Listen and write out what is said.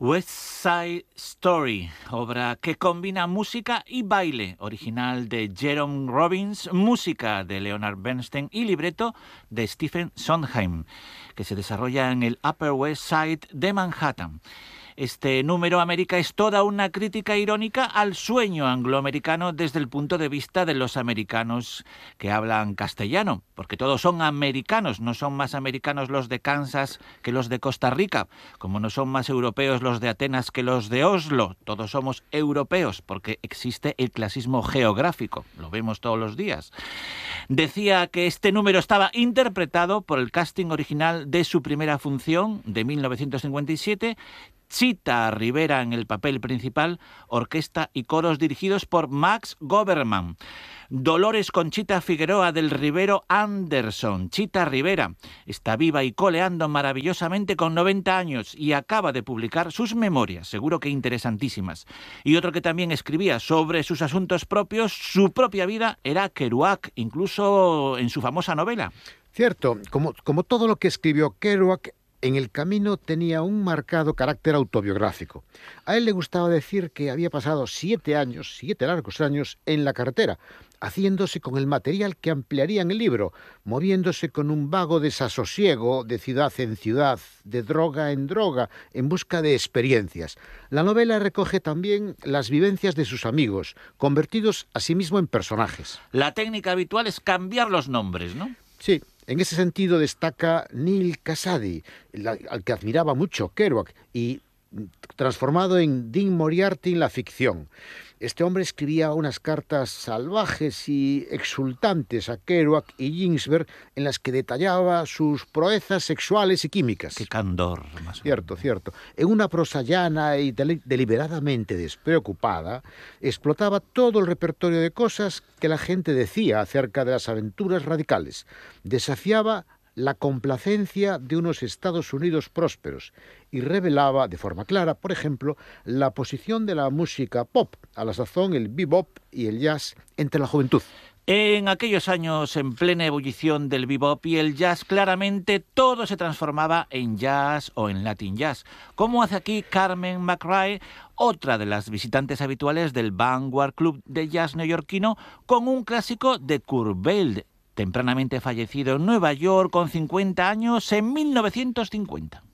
West Side Story, obra que combina música y baile, original de Jerome Robbins, música de Leonard Bernstein y libreto de Stephen Sondheim, que se desarrolla en el Upper West Side de Manhattan. Este número, América, es toda una crítica irónica al sueño angloamericano desde el punto de vista de los americanos que hablan castellano, porque todos son americanos, no son más americanos los de Kansas que los de Costa Rica, como no son más europeos los de Atenas que los de Oslo, todos somos europeos, porque existe el clasismo geográfico, lo vemos todos los días. Decía que este número estaba interpretado por el casting original de su primera función de 1957, Chita Rivera en el papel principal, orquesta y coros dirigidos por Max Goberman. Dolores Conchita Figueroa del Rivero Anderson. Chita Rivera está viva y coleando maravillosamente con 90 años y acaba de publicar sus memorias, seguro que interesantísimas. Y otro que también escribía sobre sus asuntos propios, su propia vida, era Kerouac, incluso en su famosa novela. Cierto, como todo lo que escribió Kerouac, en el camino tenía un marcado carácter autobiográfico. A él le gustaba decir que había pasado 7 largos años, en la carretera, haciéndose con el material que ampliaría en el libro, moviéndose con un vago desasosiego de ciudad en ciudad, de droga en droga, en busca de experiencias. La novela recoge también las vivencias de sus amigos, convertidos asimismo en personajes. La técnica habitual es cambiar los nombres, ¿no? Sí. En ese sentido destaca Neil Cassady, al que admiraba mucho Kerouac, y transformado en Dean Moriarty en la ficción. Este hombre escribía unas cartas salvajes y exultantes a Kerouac y Ginsberg en las que detallaba sus proezas sexuales y químicas. Qué candor, más o menos. Cierto. En una prosa llana y deliberadamente despreocupada, explotaba todo el repertorio de cosas que la gente decía acerca de las aventuras radicales. Desafiaba la complacencia de unos Estados Unidos prósperos y revelaba de forma clara, por ejemplo, la posición de la música pop, a la sazón el bebop y el jazz, entre la juventud. En aquellos años, en plena ebullición del bebop y el jazz, claramente todo se transformaba en jazz o en latin jazz, como hace aquí Carmen McRae, otra de las visitantes habituales del Vanguard Club de Jazz neoyorquino, con un clásico de Kurt Weill, tempranamente fallecido en Nueva York con 50 años en 1950.